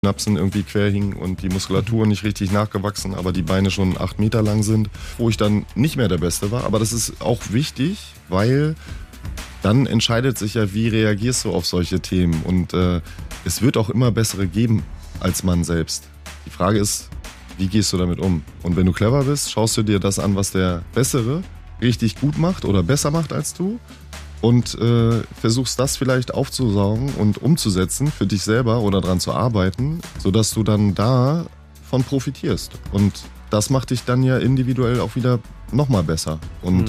Napsen irgendwie quer hingen und die Muskulatur nicht richtig nachgewachsen, aber die Beine schon 8 Meter lang sind, wo ich dann nicht mehr der Beste war. Aber das ist auch wichtig, weil dann entscheidet sich ja, wie reagierst du auf solche Themen. Und es wird auch immer bessere geben als man selbst. Die Frage ist, wie gehst du damit um? Und wenn du clever bist, schaust du dir das an, was der Bessere richtig gut macht oder besser macht als du. Und versuchst das vielleicht aufzusaugen und umzusetzen für dich selber oder daran zu arbeiten, sodass du dann davon profitierst. Und das macht dich dann ja individuell auch wieder nochmal besser. Und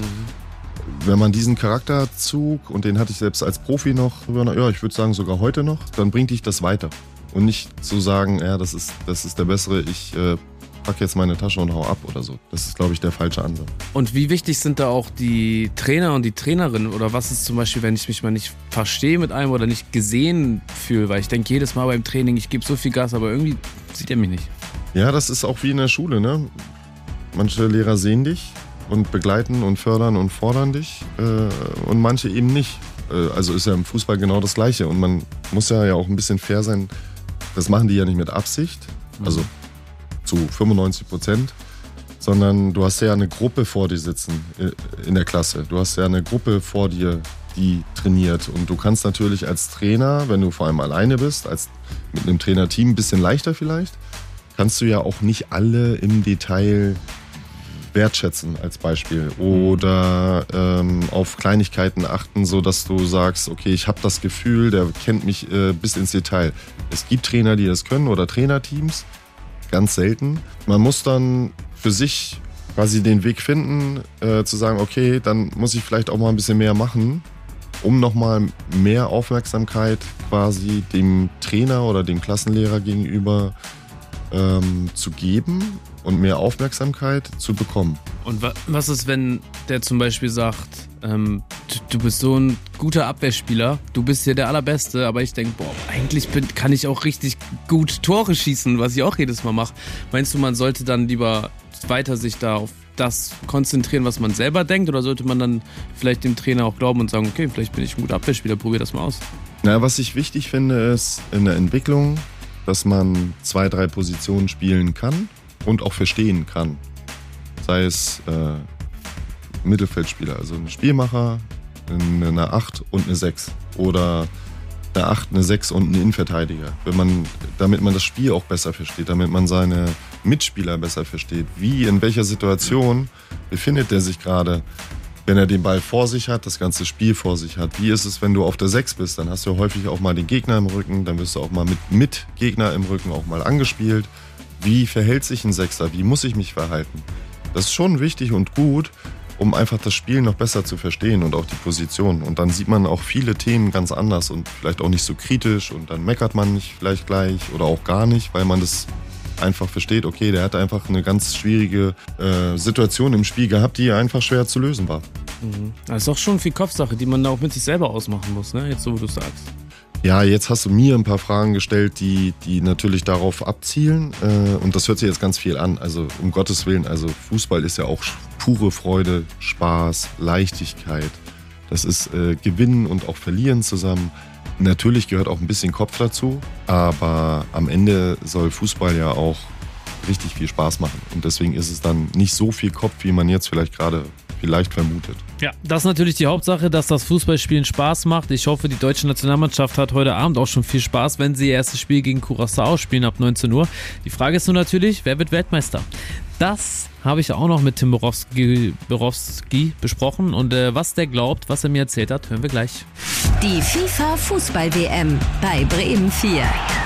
wenn man diesen Charakterzug, und den hatte ich selbst als Profi noch, ja, ich würde sagen sogar heute noch, dann bringt dich das weiter. Und nicht zu sagen, ja, das ist der Bessere, ich pack jetzt meine Tasche und hau ab oder so. Das ist, glaube ich, der falsche Ansatz. Und wie wichtig sind da auch die Trainer und die Trainerinnen? Oder was ist zum Beispiel, wenn ich mich mal nicht verstehe mit einem oder nicht gesehen fühle? Weil ich denke jedes Mal beim Training, ich gebe so viel Gas, aber irgendwie sieht er mich nicht. Ja, das ist auch wie in der Schule, ne? Manche Lehrer sehen dich und begleiten und fördern und fordern dich und manche eben nicht. Also ist ja im Fußball genau das Gleiche. Und man muss ja auch ein bisschen fair sein. Das machen die ja nicht mit Absicht. Also zu 95%, sondern du hast ja eine Gruppe vor dir sitzen in der Klasse. Du hast ja eine Gruppe vor dir, die trainiert. Und du kannst natürlich als Trainer, wenn du vor allem alleine bist, als mit einem Trainerteam ein bisschen leichter vielleicht, kannst du ja auch nicht alle im Detail wertschätzen als Beispiel oder auf Kleinigkeiten achten, sodass du sagst, okay, ich habe das Gefühl, der kennt mich bis ins Detail. Es gibt Trainer, die das können oder Trainerteams, ganz selten. Man muss dann für sich quasi den Weg finden, zu sagen, okay, dann muss ich vielleicht auch mal ein bisschen mehr machen, um nochmal mehr Aufmerksamkeit quasi dem Trainer oder dem Klassenlehrer gegenüber zu geben und mehr Aufmerksamkeit zu bekommen. Und was ist, wenn der zum Beispiel sagt, du bist so ein guter Abwehrspieler, du bist hier der Allerbeste, aber ich denke, eigentlich kann ich auch richtig gut Tore schießen, was ich auch jedes Mal mache. Meinst du, man sollte dann lieber weiter sich da auf das konzentrieren, was man selber denkt, oder sollte man dann vielleicht dem Trainer auch glauben und sagen, okay, vielleicht bin ich ein guter Abwehrspieler, probier das mal aus? Na, was ich wichtig finde, ist in der Entwicklung, dass man 2, 3 Positionen spielen kann und auch verstehen kann. Sei es Mittelfeldspieler, also ein Spielmacher, eine 8 und eine 6 oder eine 8, eine 6 und ein Innenverteidiger. Damit man das Spiel auch besser versteht, damit man seine Mitspieler besser versteht. Wie, in welcher Situation befindet er sich gerade, wenn er den Ball vor sich hat, das ganze Spiel vor sich hat. Wie ist es, wenn du auf der 6 bist? Dann hast du häufig auch mal den Gegner im Rücken, dann wirst du auch mal mit Gegner im Rücken auch mal angespielt. Wie verhält sich ein Sechser? Wie muss ich mich verhalten? Das ist schon wichtig und gut, um einfach das Spiel noch besser zu verstehen und auch die Position. Und dann sieht man auch viele Themen ganz anders und vielleicht auch nicht so kritisch und dann meckert man nicht vielleicht gleich oder auch gar nicht, weil man das einfach versteht, okay, der hat einfach eine ganz schwierige Situation im Spiel gehabt, die einfach schwer zu lösen war. Das ist auch schon viel Kopfsache, die man da auch mit sich selber ausmachen muss, ne? Jetzt so, wie du sagst. Ja, jetzt hast du mir ein paar Fragen gestellt, die natürlich darauf abzielen. Und das hört sich jetzt ganz viel an. Also um Gottes Willen, also Fußball ist ja auch pure Freude, Spaß, Leichtigkeit. Das ist Gewinnen und auch Verlieren zusammen. Natürlich gehört auch ein bisschen Kopf dazu, aber am Ende soll Fußball ja auch richtig viel Spaß machen. Und deswegen ist es dann nicht so viel Kopf, wie man jetzt vielleicht vermutet. Ja, das ist natürlich die Hauptsache, dass das Fußballspielen Spaß macht. Ich hoffe, die deutsche Nationalmannschaft hat heute Abend auch schon viel Spaß, wenn sie ihr erstes Spiel gegen Curaçao spielen ab 19 Uhr. Die Frage ist nur natürlich, wer wird Weltmeister? Das habe ich auch noch mit Tim Borowski besprochen und was der glaubt, was er mir erzählt hat, hören wir gleich. Die FIFA Fußball-WM bei Bremen 4.